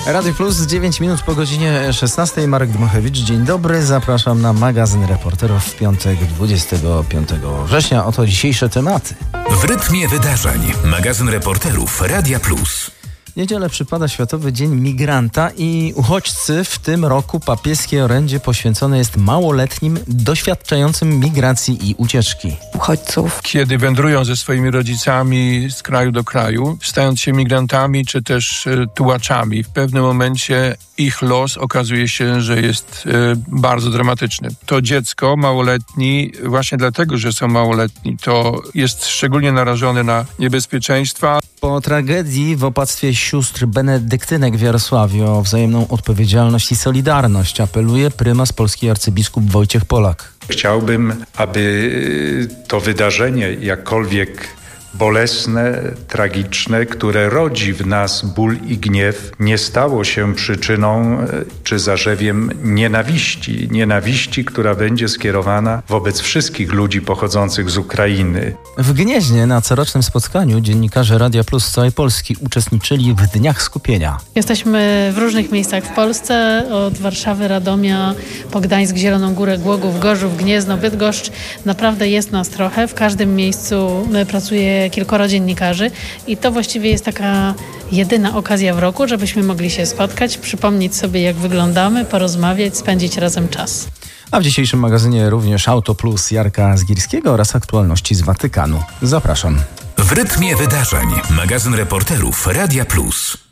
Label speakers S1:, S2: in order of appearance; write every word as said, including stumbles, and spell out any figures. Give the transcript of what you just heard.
S1: Radio Plus, dziewięć minut po godzinie szesnastej. Marek Dmochewicz, dzień dobry. Zapraszam na magazyn reporterów w piątek, dwudziestego piątego września. Oto dzisiejsze tematy.
S2: W rytmie wydarzeń. Magazyn reporterów Radia Plus.
S1: W niedzielę przypada Światowy Dzień Migranta i uchodźcy w tym roku papieskie orędzie poświęcone jest małoletnim doświadczającym migracji i ucieczki.
S3: Uchodźców.
S4: Kiedy wędrują ze swoimi rodzicami z kraju do kraju, stając się migrantami czy też e, tułaczami, w pewnym momencie ich los okazuje się, że jest e, bardzo dramatyczny. To dziecko małoletni, właśnie dlatego, że są małoletni, to jest szczególnie narażone na niebezpieczeństwa.
S1: Po tragedii w opactwie sióstr benedyktynek w Jarosławiu o wzajemną odpowiedzialność i solidarność apeluje prymas polski arcybiskup Wojciech Polak.
S5: Chciałbym, aby to wydarzenie, jakkolwiek bolesne, tragiczne, które rodzi w nas ból i gniew, nie stało się przyczyną czy zarzewiem nienawiści. Nienawiści, która będzie skierowana wobec wszystkich ludzi pochodzących z Ukrainy.
S1: W Gnieźnie na corocznym spotkaniu dziennikarze Radia Plus z całej Polski uczestniczyli w Dniach Skupienia.
S6: Jesteśmy w różnych miejscach w Polsce, od Warszawy, Radomia, po Gdańsk, Zieloną Górę, Głogów, Gorzów, Gniezno, Bydgoszcz. Naprawdę jest nas trochę. W każdym miejscu pracuje kilkoro dziennikarzy i to właściwie jest taka jedyna okazja w roku, żebyśmy mogli się spotkać, przypomnieć sobie, jak wyglądamy, porozmawiać, spędzić razem czas.
S1: A w dzisiejszym magazynie również Auto Plus Jarka Zgirskiego oraz aktualności z Watykanu. Zapraszam.
S2: W rytmie wydarzeń. Magazyn reporterów Radia Plus.